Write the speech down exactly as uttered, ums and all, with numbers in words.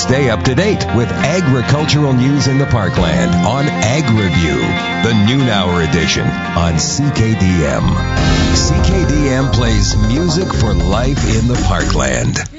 Stay up to date with agricultural news in the Parkland on Ag Review, the noon hour edition on C K D M. C K D M plays music for life in the Parkland.